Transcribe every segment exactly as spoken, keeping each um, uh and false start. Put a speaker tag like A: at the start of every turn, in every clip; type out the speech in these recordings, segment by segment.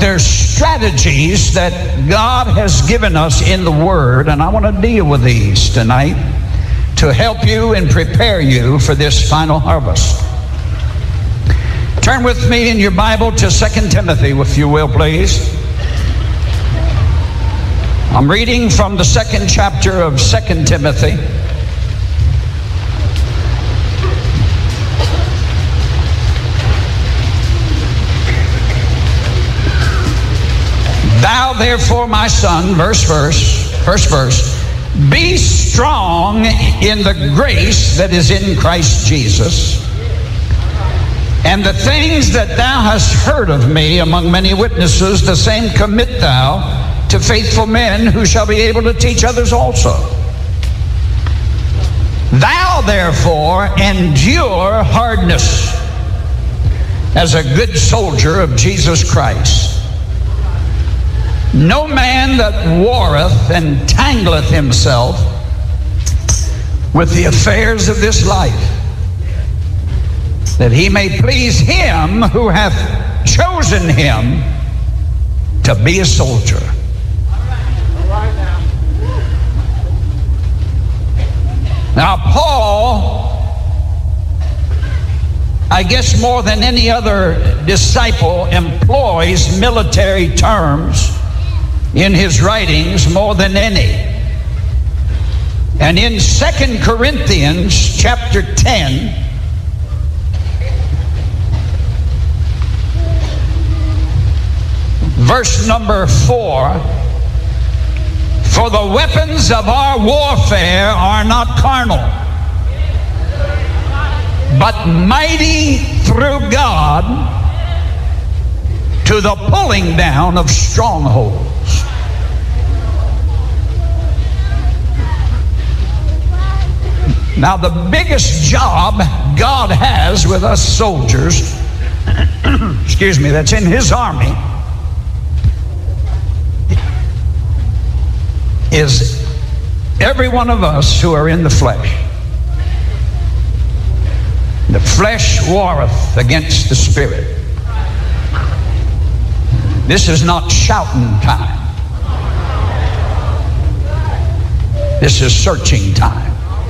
A: there's strategies that God has given us in the Word, and I want to deal with these tonight to help you and prepare you for this final harvest. Turn with me in your Bible to Second Timothy, if you will, please. I'm reading from the second chapter of Second Timothy. Thou therefore, my son, verse verse, first verse, be strong in the grace that is in Christ Jesus. And the things that thou hast heard of me among many witnesses, the same commit thou to faithful men who shall be able to teach others also. Thou therefore endure hardness as a good soldier of Jesus Christ. No man that warreth entangleth himself with the affairs of this life, that he may please him who hath chosen him to be a soldier. Now, Paul, I guess more than any other disciple, employs military terms in his writings more than any. And in Second Corinthians chapter ten, verse number four, for the weapons of our warfare are not carnal, but mighty through God to the pulling down of strongholds. Now, the biggest job God has with us soldiers, excuse me, that's in his army, is every one of us who are in the flesh. The flesh warreth against the spirit. This is not shouting time. This is searching time.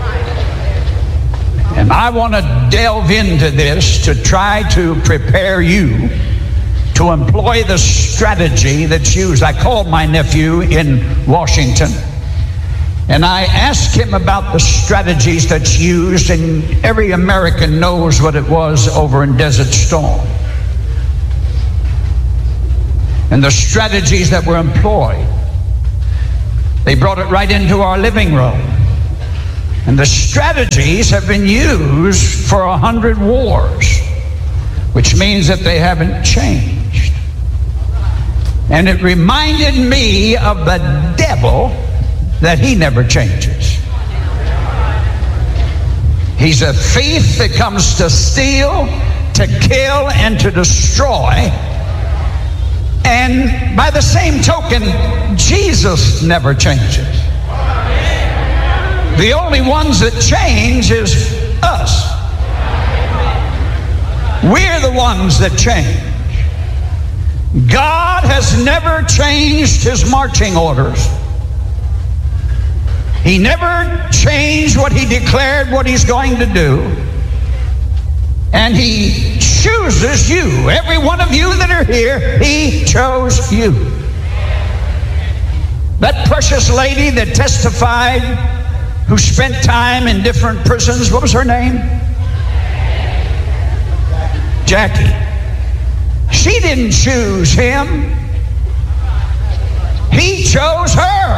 A: And I want to delve into this to try to prepare you to employ the strategy that's used. I called my nephew in Washington, and I asked him about the strategies that's used, and every American knows what it was over in Desert Storm. And the strategies that were employed, they brought it right into our living room. And the strategies have been used for a hundred wars, which means that they haven't changed. And it reminded me of the devil, that he never changes. He's a thief that comes to steal, to kill, and to destroy. And by the same token, Jesus never changes. The only ones that change is us. We're the ones that change. God has never changed his marching orders. He never changed what he declared what he's going to do. And he chooses you. Every one of you that are here, he chose you. That precious lady that testified, who spent time in different prisons, what was her name? Jackie. She didn't choose him. He chose her.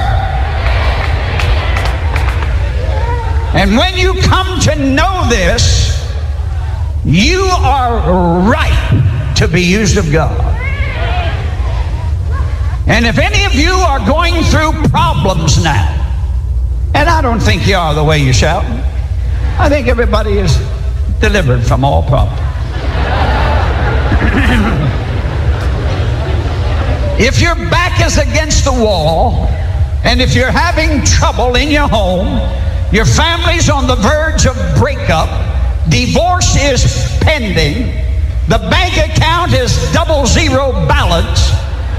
A: And when you come to know this, you are right to be used of God. And if any of you are going through problems now, and I don't think you are the way you shout, I think everybody is delivered from all problems. If your back is against the wall, and if you're having trouble in your home, your family's on the verge of breakup, divorce is pending, the bank account is double zero balance,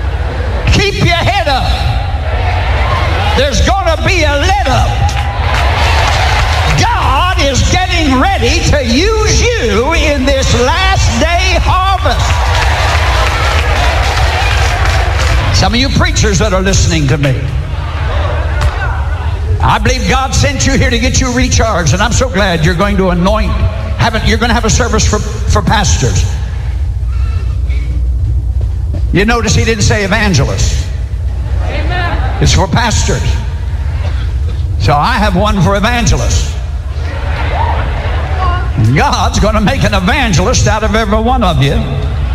A: this last day harvest. Some of you preachers that are listening to me, I believe God sent you here to get you recharged, and I'm so glad you're going to anoint, have it, you're going to have a service for, for pastors. You notice he didn't say evangelists. Amen. It's for pastors. So I have one for evangelists. God's going to make an evangelist out of every one of you.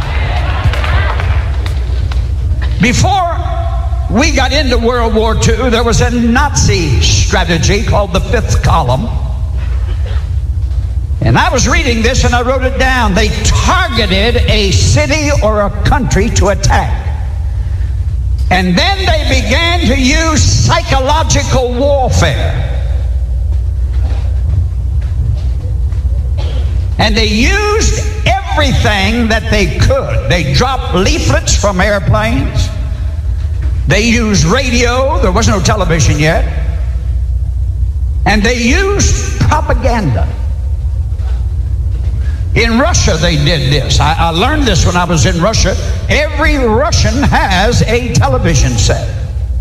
A: Before we got into World War Two, there was a Nazi strategy called the fifth column. And I was reading this and I wrote it down. They targeted a city or a country to attack. And then they began to use psychological warfare. And they used everything that they could. They dropped leaflets from airplanes. They used radio. There was no television yet. And they used propaganda. In Russia, they did this. I, I learned this when I was in Russia. Every Russian has a television set.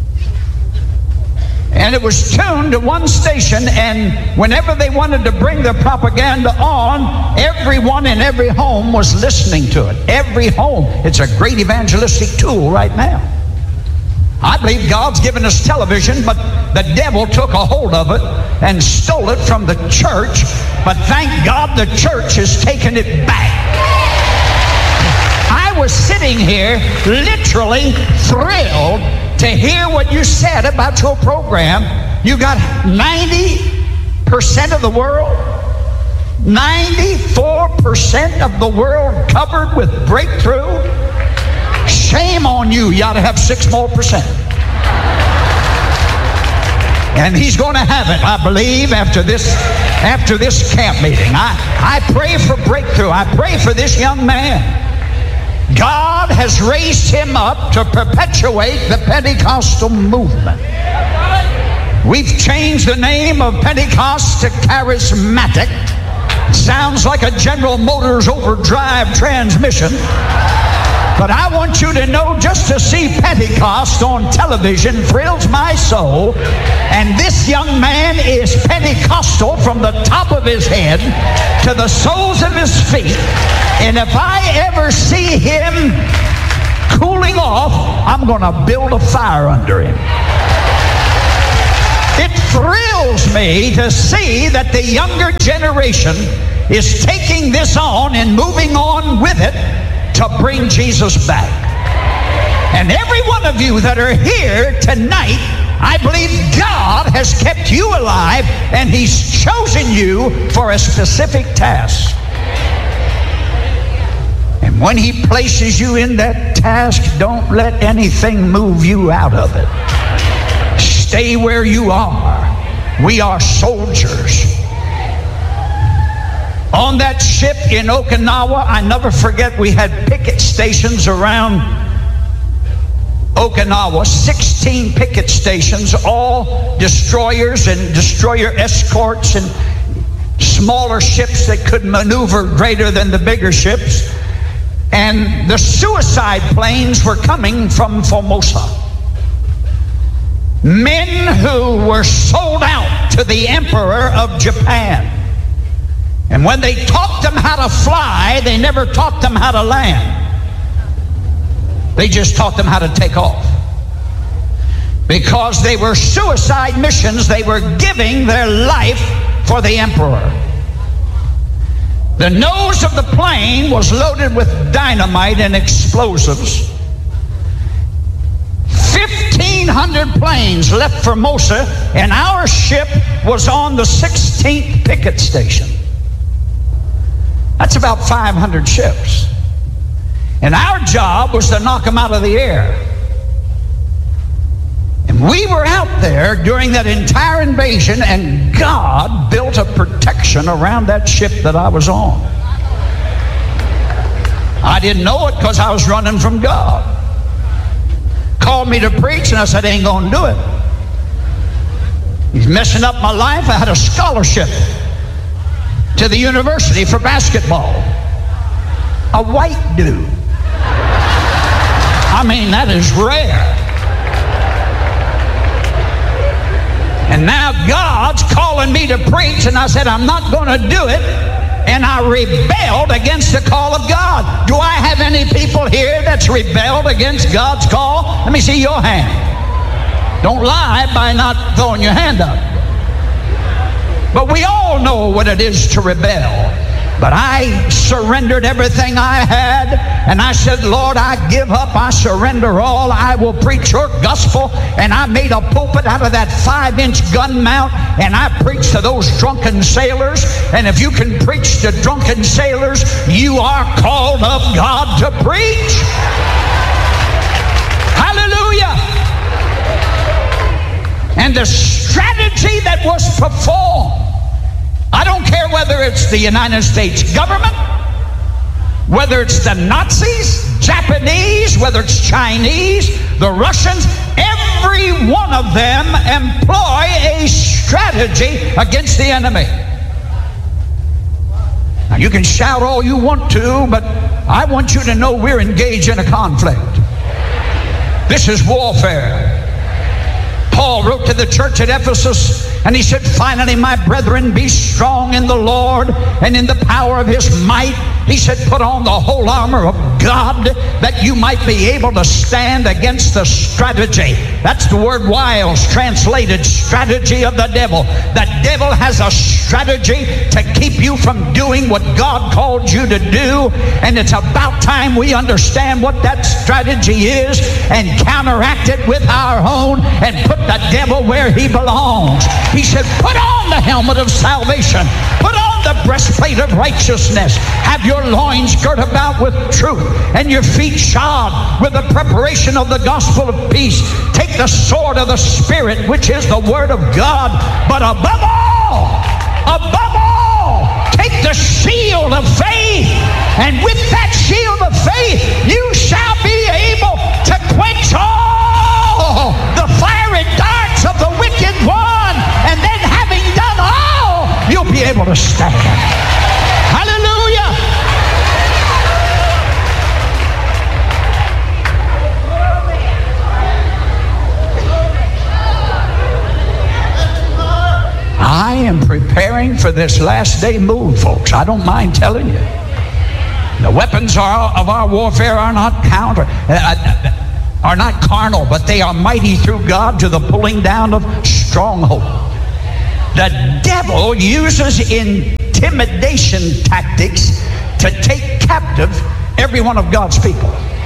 A: And it was tuned to one station, and whenever they wanted to bring their propaganda on, everyone in every home was listening to it. Every home. It's a great evangelistic tool right now. I believe God's given us television, but the devil took a hold of it and stole it from the church. But thank God the church has taken it back. I was sitting here literally thrilled to hear what you said about your program. You got ninety percent of the world, ninety-four percent of the world covered with breakthrough. Shame on you. You ought to have six more percent. And he's going to have it, I believe, after this after this camp meeting. I, I pray for breakthrough. I pray for this young man. God has raised him up to perpetuate the Pentecostal movement. We've changed the name of Pentecost to charismatic. Sounds like a General Motors overdrive transmission. But I want you to know, just to see Pentecost on television thrills my soul. And this young man is Pentecostal from the top of his head to the soles of his feet. And if I ever see him cooling off, I'm going to build a fire under him. It thrills me to see that the younger generation is taking this on and moving on with it to bring Jesus back. And every one of you that are here tonight, I believe God has kept you alive and he's chosen you for a specific task. And when he places you in that task, don't let anything move you out of it. Stay where you are. We are soldiers. On that ship in Okinawa, I never forget, we had picket stations around Okinawa, sixteen picket stations, all destroyers and destroyer escorts and smaller ships that could maneuver greater than the bigger ships. And the suicide planes were coming from Formosa. Men who were sold out to the Emperor of Japan. And when they taught them how to fly, they never taught them how to land. They just taught them how to take off. Because they were suicide missions, they were giving their life for the emperor. The nose of the plane was loaded with dynamite and explosives. fifteen hundred planes left Formosa, and our ship was on the sixteenth picket station. That's about five hundred ships. And our job was to knock them out of the air. And we were out there during that entire invasion, and God built a protection around that ship that I was on. I didn't know it because I was running from God. Called me to preach, and I said, I ain't going to do it. He's messing up my life. I had a scholarship to the university for basketball. a white dude. I mean, that is rare. And now God's calling me to preach, and I said, I'm not going to do it. And I rebelled against the call of God. Do I have any people here that's rebelled against God's call? Let me see your hand. Don't lie by not throwing your hand up. But we all know what it is to rebel. But I surrendered everything I had, and I said, Lord, I give up, I surrender all, I will preach your gospel. And I made a pulpit out of that five-inch gun mount, and I preached to those drunken sailors. And if you can preach to drunken sailors, you are called of God to preach. Hallelujah. And the strategy that was performed, I don't care whether it's the United States government, whether it's the Nazis, Japanese, whether it's Chinese, the Russians, every one of them employ a strategy against the enemy. Now you can shout all you want to, but I want you to know we're engaged in a conflict. This is warfare. Paul wrote to the church at Ephesus, and he said, finally, my brethren, be strong in the Lord and in the power of his might. He said, put on the whole armor of God, that you might be able to stand against the strategy. That's the word wiles, translated strategy of the devil. The devil has a strategy to keep you from doing what God called you to do. And it's about time we understand what that strategy is and counteract it with our own and put the devil where he belongs. He said, put on the helmet of salvation. Put on the breastplate of righteousness. Have your loins girt about with truth, and your feet shod with the preparation of the gospel of peace. Take the sword of the Spirit, which is the word of God. But above all, above all, take the shield of faith. And with that shield of faith, you shall be able to quench all the fiery darts of the wicked one. And then, having done all, you'll be able to stand. Hallelujah. I am preparing for this last day move, folks. I don't mind telling you. The weapons are, of our warfare are not counter, uh, are not carnal, but they are mighty through God to the pulling down of strongholds. The devil uses intimidation tactics to take captive every one of God's people.